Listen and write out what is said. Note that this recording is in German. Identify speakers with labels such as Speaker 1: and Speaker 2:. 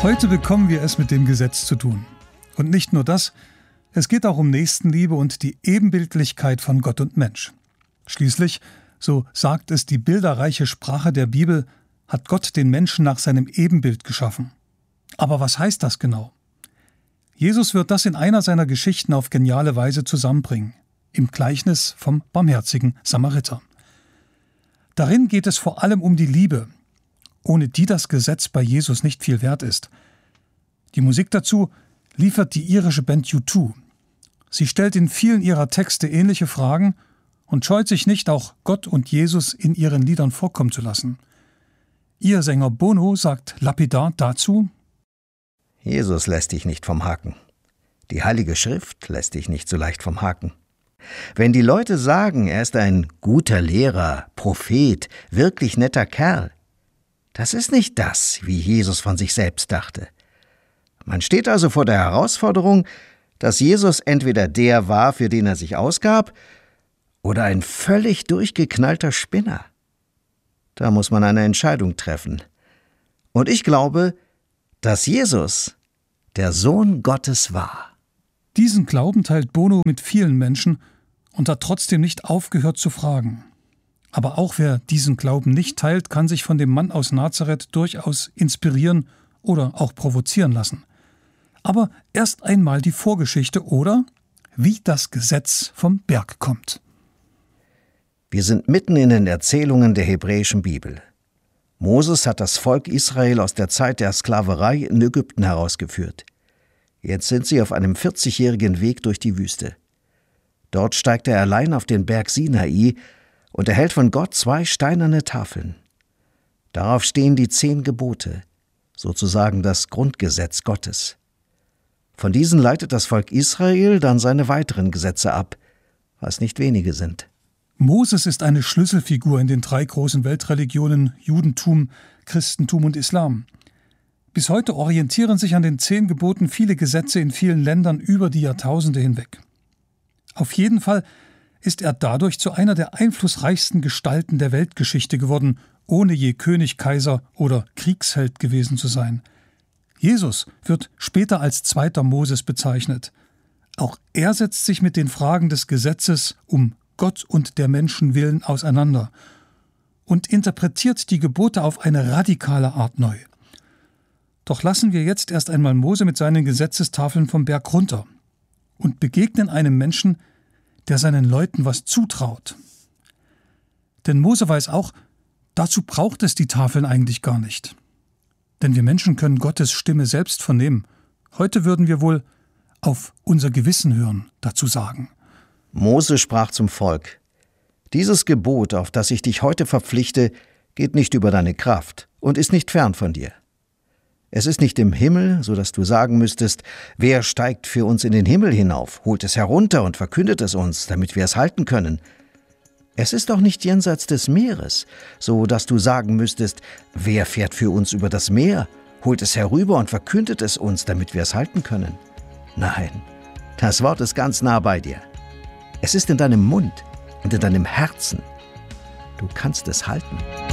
Speaker 1: Heute bekommen wir es mit dem Gesetz zu tun. Und nicht nur das, es geht auch um Nächstenliebe und die Ebenbildlichkeit von Gott und Mensch. Schließlich, so sagt es die bilderreiche Sprache der Bibel, hat Gott den Menschen nach seinem Ebenbild geschaffen. Aber was heißt das genau? Jesus wird das in einer seiner Geschichten auf geniale Weise zusammenbringen, im Gleichnis vom barmherzigen Samariter. Darin geht es vor allem um die Liebe, ohne die das Gesetz bei Jesus nicht viel wert ist. Die Musik dazu liefert die irische Band U2. Sie stellt in vielen ihrer Texte ähnliche Fragen und scheut sich nicht, auch Gott und Jesus in ihren Liedern vorkommen zu lassen. Ihr Sänger Bono sagt lapidar dazu:
Speaker 2: Jesus lässt dich nicht vom Haken. Die Heilige Schrift lässt dich nicht so leicht vom Haken. Wenn die Leute sagen, er ist ein guter Lehrer, Prophet, wirklich netter Kerl, das ist nicht das, wie Jesus von sich selbst dachte. Man steht also vor der Herausforderung, dass Jesus entweder der war, für den er sich ausgab, oder ein völlig durchgeknallter Spinner. Da muss man eine Entscheidung treffen. Und ich glaube, dass Jesus der Sohn Gottes war.
Speaker 1: Diesen Glauben teilt Bono mit vielen Menschen und hat trotzdem nicht aufgehört zu fragen. Aber auch wer diesen Glauben nicht teilt, kann sich von dem Mann aus Nazareth durchaus inspirieren oder auch provozieren lassen. Aber erst einmal die Vorgeschichte oder wie das Gesetz vom Berg kommt.
Speaker 2: Wir sind mitten in den Erzählungen der hebräischen Bibel. Moses hat das Volk Israel aus der Zeit der Sklaverei in Ägypten herausgeführt. Jetzt sind sie auf einem 40-jährigen Weg durch die Wüste. Dort steigt er allein auf den Berg Sinai und erhält von Gott 2 steinerne Tafeln. Darauf stehen die 10 Gebote, sozusagen das Grundgesetz Gottes. Von diesen leitet das Volk Israel dann seine weiteren Gesetze ab, was nicht wenige sind.
Speaker 1: Moses ist eine Schlüsselfigur in den 3 großen Weltreligionen Judentum, Christentum und Islam. Bis heute orientieren sich an den 10 Geboten viele Gesetze in vielen Ländern über die Jahrtausende hinweg. Auf jeden Fall ist er dadurch zu einer der einflussreichsten Gestalten der Weltgeschichte geworden, ohne je König, Kaiser oder Kriegsheld gewesen zu sein. Jesus wird später als zweiter Moses bezeichnet. Auch er setzt sich mit den Fragen des Gesetzes um Gott und der Menschen willen auseinander und interpretiert die Gebote auf eine radikale Art neu. Doch lassen wir jetzt erst einmal Mose mit seinen Gesetzestafeln vom Berg runter und begegnen einem Menschen, der seinen Leuten was zutraut. Denn Mose weiß auch, dazu braucht es die Tafeln eigentlich gar nicht. Denn wir Menschen können Gottes Stimme selbst vernehmen. Heute würden wir wohl auf unser Gewissen hören, dazu sagen.
Speaker 2: Mose sprach zum Volk: Dieses Gebot, auf das ich dich heute verpflichte, geht nicht über deine Kraft und ist nicht fern von dir. Es ist nicht im Himmel, so dass du sagen müsstest, wer steigt für uns in den Himmel hinauf, holt es herunter und verkündet es uns, damit wir es halten können. Es ist auch nicht jenseits des Meeres, so dass du sagen müsstest, wer fährt für uns über das Meer, holt es herüber und verkündet es uns, damit wir es halten können. Nein, das Wort ist ganz nah bei dir. Es ist in deinem Mund und in deinem Herzen. Du kannst es halten.